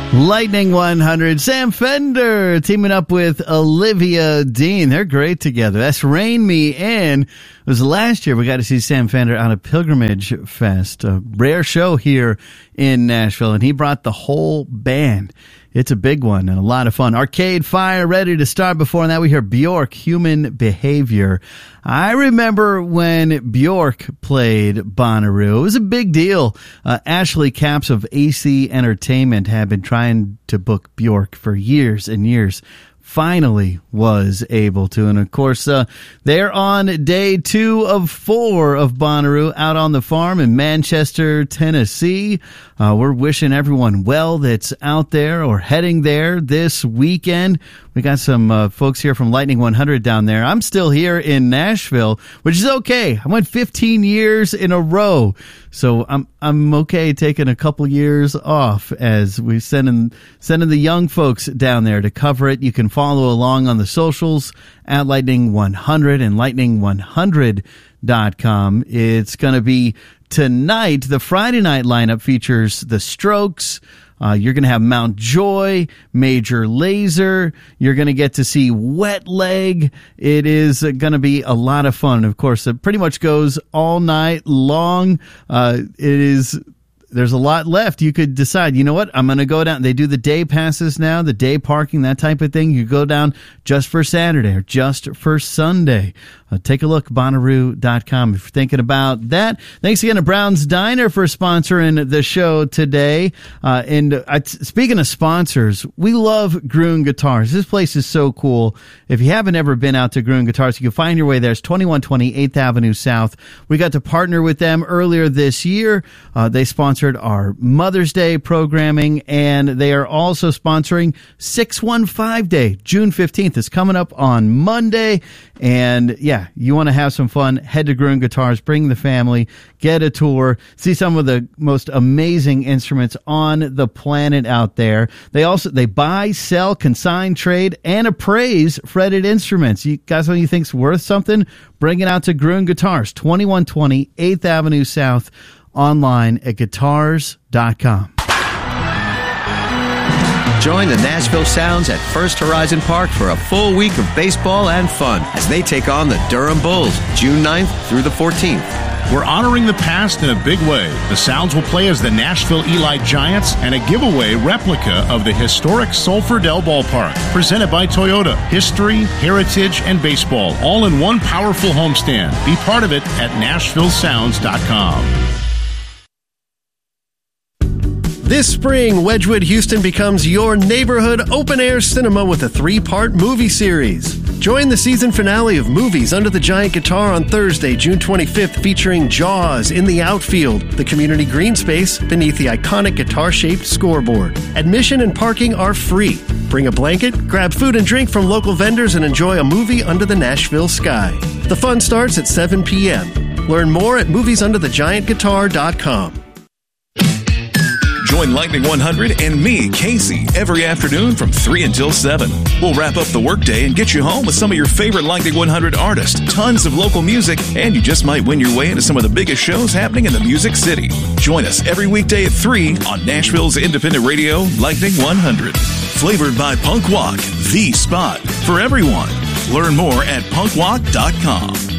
Lightning 100, Sam Fender teaming up with Olivia Dean. They're great together. That's Rain Me In. It was last year we got to see Sam Fender on a Pilgrimage Fest, a rare show here in Nashville, and he brought the whole band. It's a big one and a lot of fun. Arcade Fire ready to start. Before that, we hear Bjork, Human Behavior. I remember when Bjork played Bonnaroo. It was a big deal. Ashley Capps of AC Entertainment had been trying to book Bjork for years and years. Finally was able to. And of course, they're on day 2 of 4 of Bonnaroo out on the farm in Manchester, Tennessee. We're wishing everyone well that's out there or heading there this weekend. We got some folks here from Lightning 100 down there. I'm still here in Nashville, which is okay. I went 15 years in a row, so I'm okay taking a couple years off as we sending the young folks down there to cover it. You can follow along on the socials at Lightning 100 and lightning100.com. It's going to be tonight. The Friday night lineup features The Strokes. You're going to have Mount Joy, Major Lazer. You're going to get to see Wet Leg. It is going to be a lot of fun. Of course, it pretty much goes all night long. There's a lot left. You could decide, you know what, I'm going to go down. They do the day passes now, the day parking, that type of thing. You go down just for Saturday or just for Sunday. Take a look, Bonnaroo.com if you're thinking about that. Thanks again to Brown's Diner for sponsoring the show today. Speaking of sponsors, we love Gruen Guitars. This place is so cool. If you haven't ever been out to Gruen Guitars, you can find your way there. It's 2120 8th Avenue South. We got to partner with them earlier this year. They sponsored our Mother's Day programming, and they are also sponsoring 615 Day. June 15th is coming up on Monday. And yeah, you want to have some fun, head to Gruen Guitars, bring the family, get a tour, see some of the most amazing instruments on the planet out there. They buy, sell, consign, trade, and appraise fretted instruments. You got something you think's worth something? Bring it out to Gruen Guitars, 2120 8th Avenue South, online at guitars.com. Join the Nashville Sounds at First Horizon Park for a full week of baseball and fun as they take on the Durham Bulls, June 9th through the 14th. We're honoring the past in a big way. The Sounds will play as the Nashville Eli Giants and a giveaway replica of the historic Sulphur Dell Ballpark, presented by Toyota. History, heritage, and baseball, all in one powerful homestand. Be part of it at NashvilleSounds.com. This spring, Wedgwood Houston becomes your neighborhood open-air cinema with a 3-part movie series. Join the season finale of Movies Under the Giant Guitar on Thursday, June 25th, featuring Jaws in the Outfield, the community green space beneath the iconic guitar-shaped scoreboard. Admission and parking are free. Bring a blanket, grab food and drink from local vendors, and enjoy a movie under the Nashville sky. The fun starts at 7 p.m. Learn more at moviesunderthegiantguitar.com. Join Lightning 100 and me, Casey, every afternoon from 3 until 7. We'll wrap up the workday and get you home with some of your favorite Lightning 100 artists, tons of local music, and you just might win your way into some of the biggest shows happening in the Music City. Join us every weekday at 3 on Nashville's independent radio, Lightning 100. Flavored by Punk Walk, the spot for everyone. Learn more at punkwalk.com.